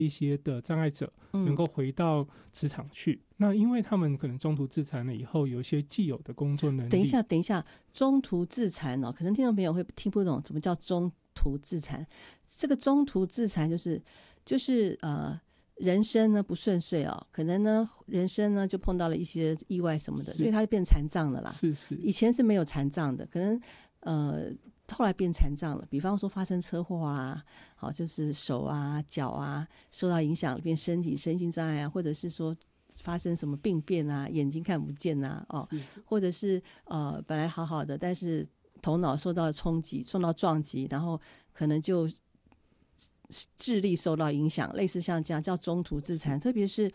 一些的障碍者能够回到职场去。那因为他们可能中途自残了以后，有一些既有的工作能力。 等一下，中途自残可能听众朋友会听不懂什么叫中途自残。这个中途自残就是人生呢不顺遂可能呢人生呢就碰到了一些意外什么的，所以他就变残障了啦。 是以前是没有残障的，可能后来变残障了，比方说发生车祸啊，好，就是手啊脚啊受到影响变身心障碍啊，或者是说发生什么病变啊，眼睛看不见啊，或者是本来好好的，但是头脑受到冲击，受到撞击，然后可能就智力受到影响，类似像这样叫中途自残。特别是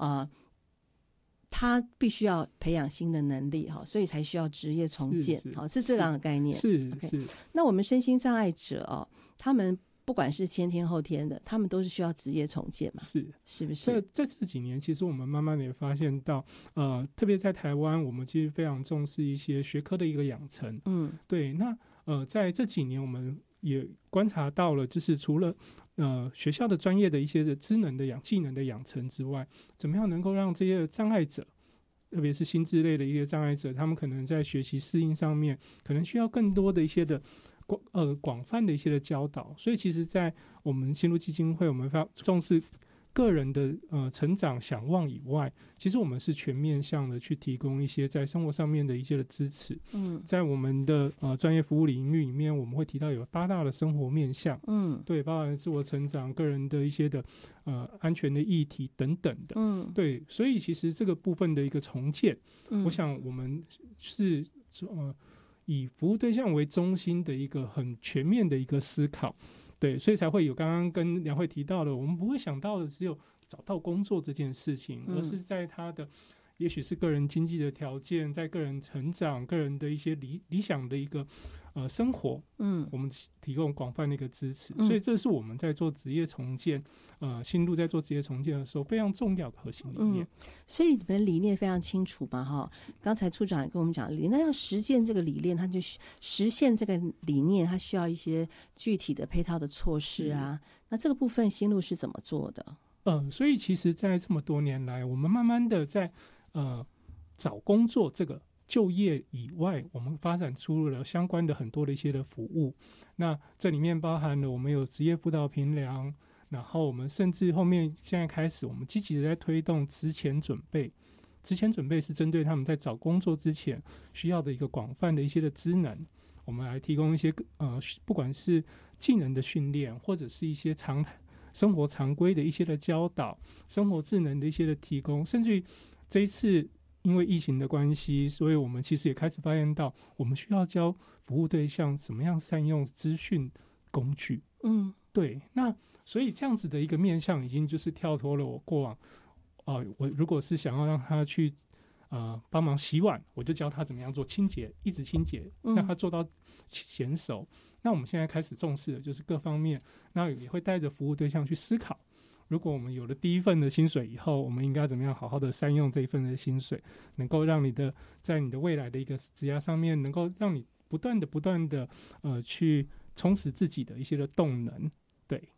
他必须要培养新的能力所以才需要职业重建，是这样的概念。 是 okay。 那我们身心障碍者他们不管是先天后天的，他们都是需要职业重建嘛？是不是？ 在这几年，其实我们慢慢的也发现到，特别在台湾，我们其实非常重视一些学科的一个养成。对。那在这几年，我们也观察到了，就是除了学校的专业的一些的技能的养成之外，怎么样能够让这些障碍者，特别是心智类的一些障碍者，他们可能在学习适应上面，可能需要更多的一些的广泛的一些的教导。所以其实在我们新路基金会，我们非常重视个人的成长想望以外，其实我们是全面向的去提供一些在生活上面的一些的支持。在我们的专业服务领域里面，我们会提到有8大的生活面向。对，包含自我成长、个人的一些的安全的议题等等的。对，所以其实这个部分的一个重建，我想我们是以服务对象为中心的一个很全面的一个思考。对，所以才会有刚刚跟梁慧提到的，我们不会想到的只有找到工作这件事情，而是在他的也许是个人经济的条件，在个人成长、个人的一些理想的一个生活，我们提供广泛的一个支持。所以这是我们在做职业重建，新路在做职业重建的时候非常重要的核心理念。 所以你们理念非常清楚嘛，刚才处长也跟我们讲，那要实践这个理念，他就实现这个理念，他需要一些具体的配套的措施啊。那这个部分新路是怎么做的？ 所以其实在这么多年来，我们慢慢的在找工作这个就业以外，我们发展出了相关的很多的一些的服务。那这里面包含了我们有职业辅导评量，然后我们甚至后面现在开始，我们积极的在推动职前准备。职前准备是针对他们在找工作之前需要的一个广泛的一些的职能，我们来提供一些不管是技能的训练，或者是一些生活常规的一些的教导，生活智能的一些的提供，甚至于这一次因为疫情的关系，所以我们其实也开始发现到，我们需要教服务对象怎么样善用资讯工具。对，那所以这样子的一个面向已经就是跳脱了我过往我如果是想要让他去帮忙洗碗，我就教他怎么样做清洁，一直清洁，让他做到娴熟。那我们现在开始重视的就是各方面，那也会带着服务对象去思考，如果我们有了第一份的薪水以后，我们应该怎么样好好的善用这一份的薪水，能够让你的在你的未来的一个职业上面，能够让你不断的去充实自己的一些的动能。对，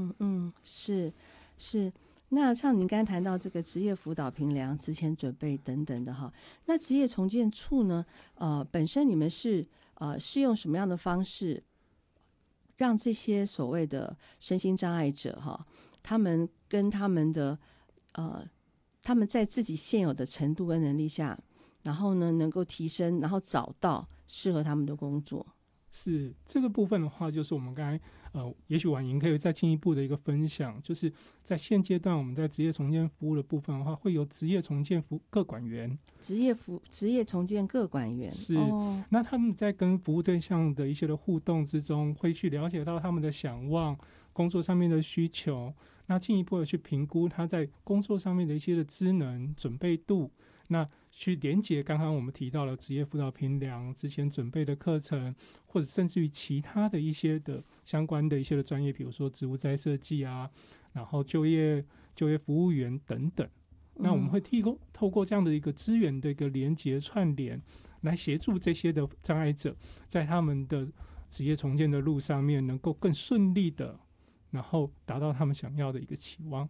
是。那像您刚才谈到这个职业辅导评量、职前准备等等的哈，那职业重建处呢，本身你们是用什么样的方式，让这些所谓的身心障碍者哈，他们跟他们的他们在自己现有的程度跟能力下，然后呢能够提升，然后找到适合他们的工作。 是这个部分的话，就是我们刚才也许婉莹可以再进一步的一个分享，就是在现阶段我们在职业重建服务的部分的话，会有职业重建各管员，职业重建各管员是、那他们在跟服务对象的一些的互动之中，会去了解到他们的想望、工作上面的需求，那进一步的去评估他在工作上面的一些的职能准备度，那去连结刚刚我们提到了职业辅导评量、之前准备的课程，或者甚至于其他的一些的相关的一些的专业，比如说职务再设计啊，然后就业服务员等等。那我们会透过这样的一个资源的一个连结串联，来协助这些的障碍者在他们的职业重建的路上面能够更顺利的然后达到他们想要的一个期望。